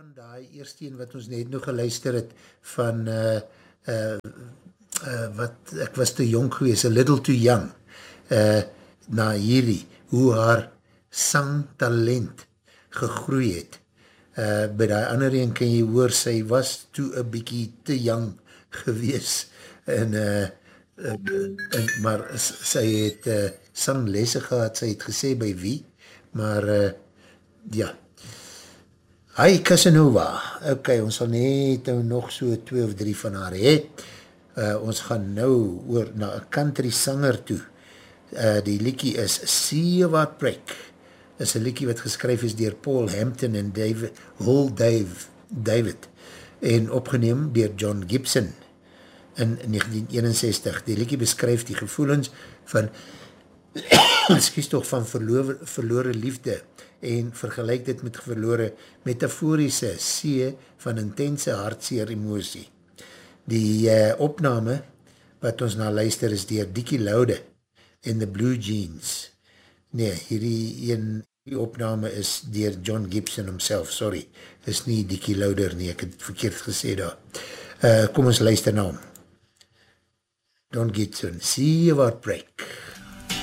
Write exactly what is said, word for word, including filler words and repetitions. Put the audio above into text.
daai eerste een wat ons net nog geluister het van uh, uh, uh, wat ek was te jong gewees, a little too young, uh, na hierdie, hoe haar sangtalent gegroei het. Uh, by die ander een kan jy hoor, sy was toe a bykie te jong gewees, en, uh, uh, en maar sy het uh, sanglesse gehad, sy het gesê by wie, maar uh, ja, Hi Casanova, ok, ons sal net nou nog so twee of drie van haar het, uh, ons gaan nou oor na een country sanger toe, uh, die liekie is See What Break, is een liekie wat geskryf is dier Paul Hampton en David, Hall Dave, David, en opgeneem dier John Gibson in negentien eenenzestig, die liekie beskryf die gevoelens van, excuse toch, van verloor, verloore liefde, en vergelijk dit met verloore metaforiese see van intense hartseer emosie. Die uh, opname wat ons na luister is dier Dickie Laude en The Blue Jeans. Nee, hierdie een die opname is dier John Gibson himself, sorry, is nie Dickie Lauder nie, ek het verkeerd gesê daar. Uh, kom ons luister na hom. John Gibson, See What Break.